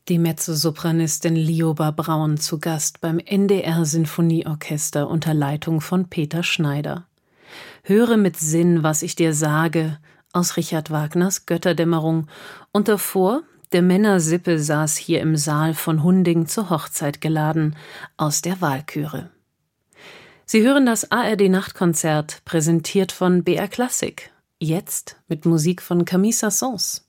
Die Mezzosopranistin Lioba Braun zu Gast beim NDR Sinfonieorchester unter Leitung von Peter Schneider. Höre mit Sinn, was ich dir sage, aus Richard Wagners Götterdämmerung. Und davor, der Männersippe saß hier im Saal von Hunding zur Hochzeit geladen, aus der Walküre. Sie hören das ARD-Nachtkonzert, präsentiert von BR Classic. Jetzt mit Musik von Camille Saint-Saëns.